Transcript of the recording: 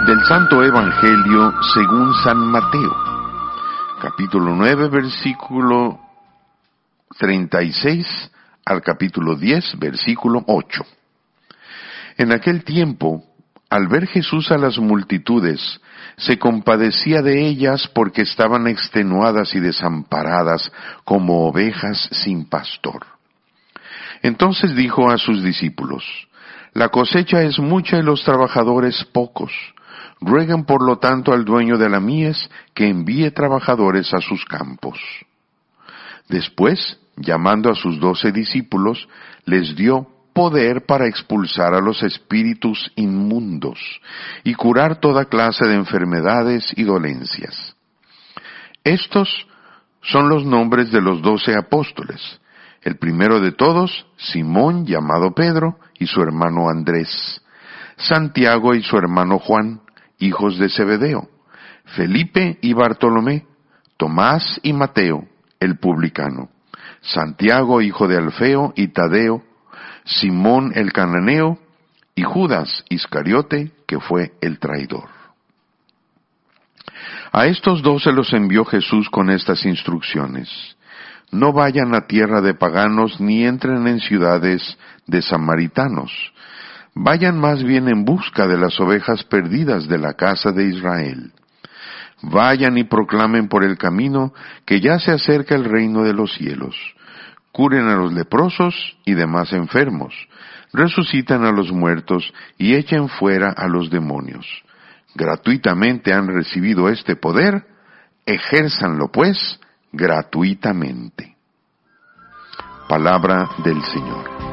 Del Santo Evangelio según San Mateo, capítulo 9, versículo 36 al capítulo 10, versículo 8. En aquel tiempo, al ver Jesús a las multitudes, se compadecía de ellas porque estaban extenuadas y desamparadas como ovejas sin pastor. Entonces dijo a sus discípulos: La cosecha es mucha y los trabajadores pocos. Rueguen por lo tanto al dueño de la mies que envíe trabajadores a sus campos. Después, llamando a sus 12 discípulos, les dio poder para expulsar a los espíritus inmundos y curar toda clase de enfermedades y dolencias. Estos son los nombres de los 12 apóstoles. El primero de todos, Simón, llamado Pedro, y su hermano Andrés. Santiago y su hermano Juan, hijos de Zebedeo. Felipe y Bartolomé. Tomás y Mateo, el publicano. Santiago, hijo de Alfeo, y Tadeo. Simón el cananeo, y Judas Iscariote, que fue el traidor. A estos 12 los envió Jesús con estas instrucciones: No vayan a tierra de paganos, ni entren en ciudades de samaritanos. Vayan más bien en busca de las ovejas perdidas de la casa de Israel. Vayan y proclamen por el camino que ya se acerca el reino de los cielos. Curen a los leprosos y demás enfermos. Resucitan a los muertos y echen fuera a los demonios. Gratuitamente han recibido este poder, ejérzanlo pues gratuitamente. Palabra del Señor.